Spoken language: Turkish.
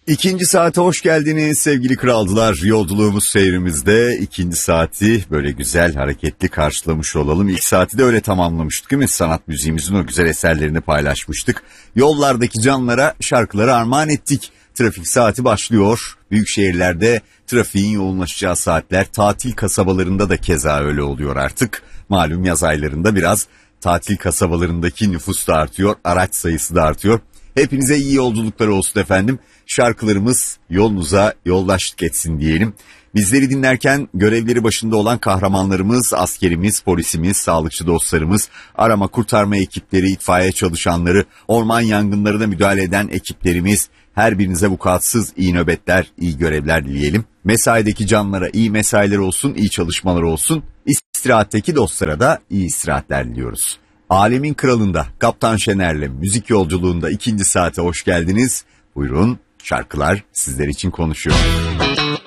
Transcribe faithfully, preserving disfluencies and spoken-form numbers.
İkinci saate hoş geldiniz sevgili kralcılar. Yolculuğumuz seyrimizde ikinci saati böyle güzel hareketli karşılamış olalım. İlk saati de öyle tamamlamıştık değil mi? Sanat müziğimizin o güzel eserlerini paylaşmıştık. Yollardaki canlara şarkıları armağan ettik. Trafik saati başlıyor. Büyük şehirlerde trafiğin yoğunlaşacağı saatler, tatil kasabalarında da keza öyle oluyor artık. Malum yaz aylarında biraz tatil kasabalarındaki nüfus da artıyor, araç sayısı da artıyor. Hepinize iyi yolculuklar olsun efendim. Şarkılarımız yolunuza yoldaşlık etsin diyelim. Bizleri dinlerken görevleri başında olan kahramanlarımız, askerimiz, polisimiz, sağlıkçı dostlarımız, arama kurtarma ekipleri, itfaiye çalışanları, orman yangınlarına müdahale eden ekiplerimiz, her birinize vukuatsız iyi nöbetler, iyi görevler dileyelim. Mesaideki canlara iyi mesailer olsun, iyi çalışmalar olsun. İstirahatteki dostlara da iyi istirahatler diliyoruz. Alemin Kralı'nda Kaptan Şener'le müzik yolculuğunda ikinci saate hoş geldiniz. Buyurun, şarkılar sizler için konuşuyor.